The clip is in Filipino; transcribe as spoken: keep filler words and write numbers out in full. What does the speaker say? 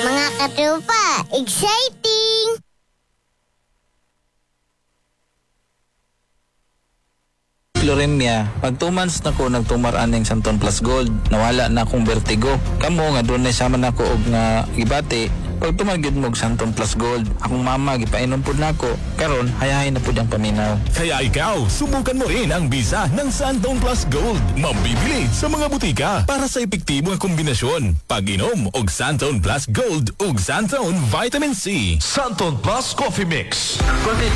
Mga katropa, exciting! Florenia, pag two months na ko nagtumar aning Santon Plus Gold, nawala na akong vertigo. Kamo nga doon na sama na ko og nga gibati, pag tumagid mo og Santon Plus Gold, akong mama gipainom pud nako. Karon hayahay na pud ang paminaw. Kaya ikaw, subukan mo rin ang bisa ng Santon Plus Gold. Mabibili sa mga butika para sa epektibong kombinasyon. Pag-inom og Santon Plus Gold ug Santon Vitamin C. Santon Plus Coffee Mix.